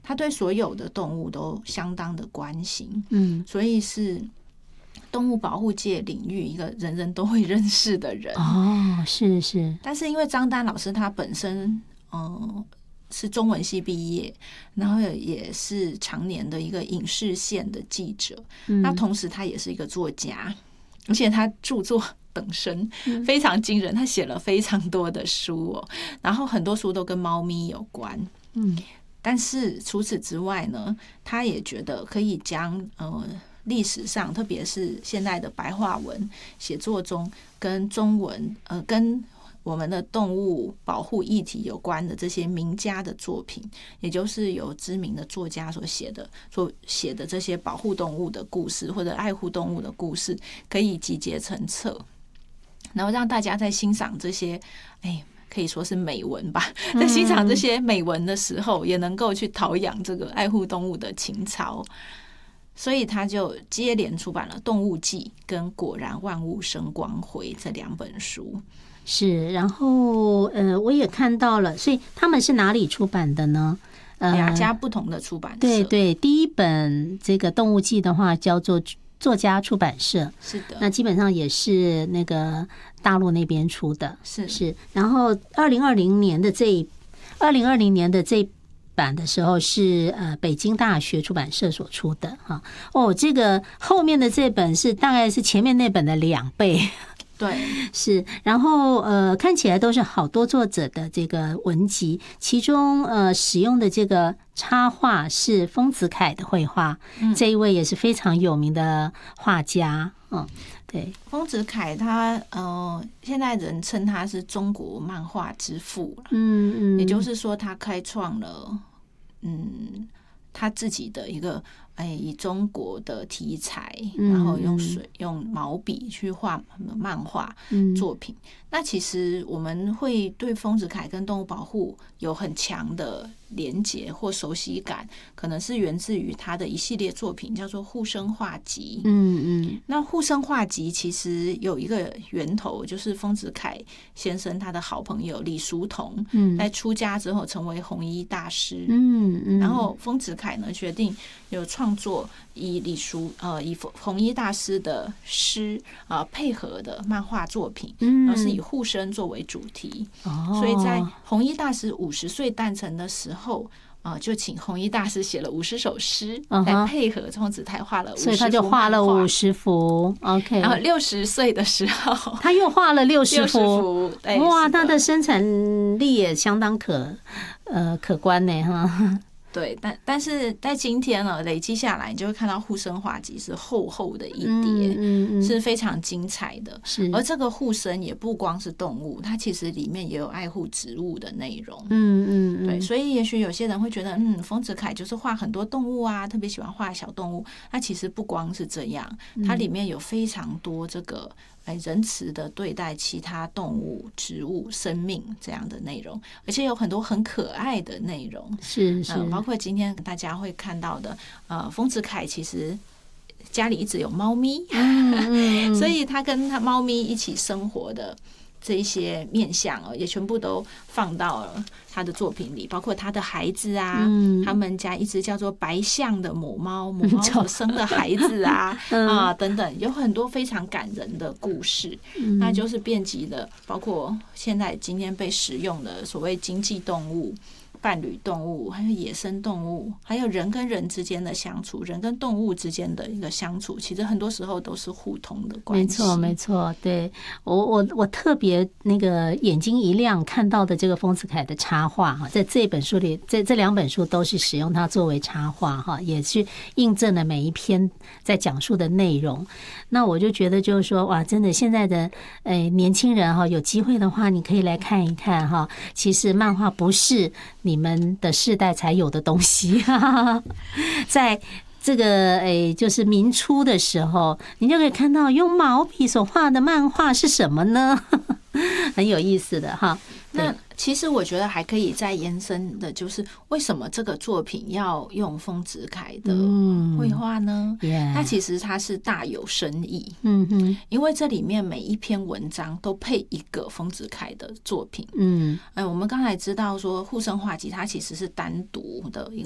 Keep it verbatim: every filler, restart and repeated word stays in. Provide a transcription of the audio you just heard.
他对所有的动物都相当的关心， 嗯， 所以是动物保护界领域一个人人都会认识的人。 哦，是是。 但是因为张丹老师他本身嗯是中文系毕业，然后也是常年的一个影视线的记者， 嗯、 那同时他也是一个作家，而且他著作等身非常惊人，他写了非常多的书哦，然后很多书都跟猫咪有关。 嗯， 但是除此之外呢，他也觉得可以将呃历史上，特别是现在的白话文写作中跟中文呃跟我们的动物保护议题有关的这些名家的作品，也就是由知名的作家所写的所写的这些保护动物的故事或者爱护动物的故事，可以集结成册，然后让大家在欣赏这些哎可以说是美文吧，在欣赏这些美文的时候，也能够去陶养这个爱护动物的情操。所以他就接连出版了《动物记》跟《果然万物生光辉》这两本书。 是，然后呃，我也看到了，所以他们是哪里出版的呢？ 呃，两家不同的出版社。 对对，第一本这个《动物记》的话叫做作家出版社， 是的， 那基本上也是那个大陆那边出的， 是是。然后二零二零年的这二零二零年的这版的时候是呃北京大学出版社所出的哈。哦，这个后面的这本是大概是前面那本的两倍。 对， 是，然后呃，看起来都是好多作者的这个文集，其中呃使用的这个插画是丰子恺的绘画，嗯、这一位也是非常有名的画家，嗯，对， 丰子恺他呃，现在人称他是中国漫画之父， 嗯嗯， 也就是说他开创了嗯他自己的一个。哎，以中国的题材，然后用水、用毛笔去画漫画作品。那其实我们会对丰子恺跟动物保护有很强的连结或熟悉感，可能是源自于他的一系列作品，叫做《护生画集》。 嗯嗯， 那《护生画集》其实有一个源头，就是丰子恺先生他的好朋友李叔同，在出家之后成为红衣大师。 嗯嗯， 然后丰子恺呢决定有创作以李叔呃以红衣大师的诗啊、呃、配合的漫画作品，然后是以护生作为主题。 哦， 所以在红衣大师五十岁诞辰的时候。呃、就请红衣大师写了五十首诗，来、uh-huh. 配合丰子恺画了五十幅， 所以他就画了五十幅。OK， 然后六十岁的时候， 他又画了六十幅。哇，他的生产力也相当可呃可观呢，哈。 对，但但是在今天呢，累积下来，你就会看到护生画集是厚厚的一叠，嗯嗯嗯、是非常精彩的。 是， 而这个护生也不光是动物，它其实里面也有爱护植物的内容。 嗯嗯嗯， 对，所以也许有些人会觉得，嗯，丰子恺就是画很多动物啊，特别喜欢画小动物。那其实不光是这样，它里面有非常多这个。哎，仁慈的对待其他动物、植物、生命这样的内容，而且有很多很可爱的内容， 是是、呃， 包括今天大家会看到的，呃，丰子恺其实家里一直有猫咪，嗯嗯所以他跟他猫咪一起生活的这一些面向哦，也全部都放到了他的作品里，包括他的孩子啊，嗯、他们家一只叫做白象的母猫，母猫所生的孩子啊，嗯、啊等等，有很多非常感人的故事，嗯、那就是遍及的，包括现在今天被使用的所谓经济动物。伴侣动物，还有野生动物，还有人跟人之间的相处，人跟动物之间的一个相处，其实很多时候都是互通的关系。 没错，没错，对我我我特别那个眼睛一亮看到的这个丰子恺的插画哈，在这本书里，这这两本书都是使用它作为插画哈，也是印证了每一篇在讲述的内容。那我就觉得就是说，哇，真的现在的呃年轻人哈，有机会的话，你可以来看一看哈。其实漫画不是你们的世代才有的东西，在这个诶，就是民初的时候，你就可以看到用毛笔所画的漫画是什么呢？很有意思的哈。 那其实我觉得还可以再延伸的，就是为什么这个作品要用丰子恺的绘画呢？ 嗯、 那其实它是大有深意。 嗯哼， 因为这里面每一篇文章都配一个丰子恺的作品。 嗯， 哎，我们刚才知道说护生画集它其实是单独的一个。